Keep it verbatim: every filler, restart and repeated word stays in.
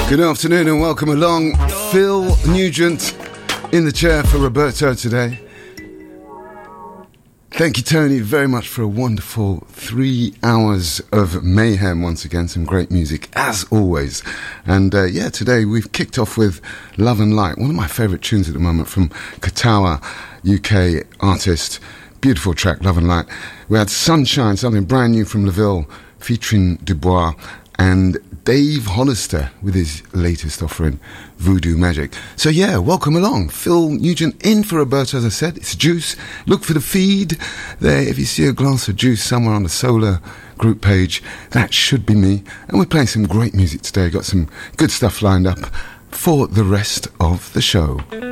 Good afternoon and welcome along. Phil Nugent in the chair for Roberto today. Thank you, Tony, very much for a wonderful three hours of mayhem once again. Some great music, as always. And uh, yeah, today we've kicked off with Love and Light, one of my favourite tunes at the moment from Katawa, U K artist. Beautiful track, Love and Light. We had Sunshine, something brand new from LaVille, featuring Dubois, and Dave Hollister with his latest offering, Voodoo Magic. So yeah, welcome along. Phil Nugent in for Roberto, as I said. It's Juice. Look for the feed there. If you see a glass of juice somewhere on the Solar group page, that should be me. And we're playing some great music today. Got some good stuff lined up for the rest of the show.